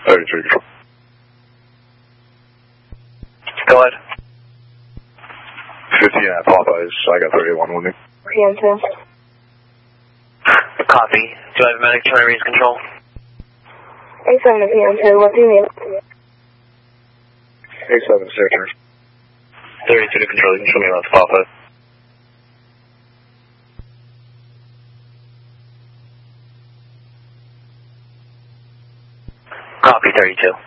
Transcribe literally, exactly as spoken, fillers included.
thirty-two control. Go ahead. fifteen at Popeyes, I got thirty-one with me. P M two. Copy. Do I have medic trying to reach control? eight seven to P M two, what do you need? eight seven, signature. thirty-two to control, you can show me around to Popeyes. Copy, thirty-two.